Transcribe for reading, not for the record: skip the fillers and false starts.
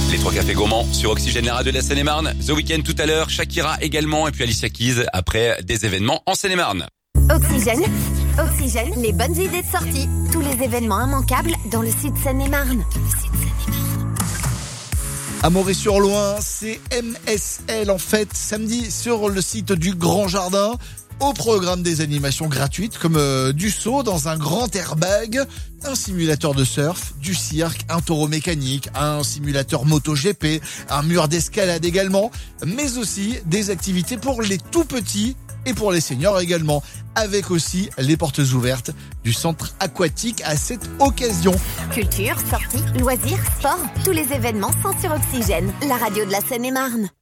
Les 3 cafés gourmands sur Oxygène, la radio de la Seine-et-Marne. The Weeknd tout à l'heure, Shakira également et puis Alicia Keys après des événements en Seine-et-Marne. Oxygène, les bonnes idées de sortie. Tous les événements immanquables dans le sud Seine-et-Marne. À Moret-sur-Loing, c'est MSL en fête samedi sur le site du Grand Jardin. Au programme des animations gratuites comme du saut dans un grand airbag, un simulateur de surf, du cirque, un taureau mécanique, un simulateur MotoGP, un mur d'escalade également, mais aussi des activités pour les tout petits et pour les seniors également, avec aussi les portes ouvertes du centre aquatique à cette occasion. Culture, sorties, loisirs, sport, tous les événements sont sur Oxygène, la radio de la Seine-et-Marne.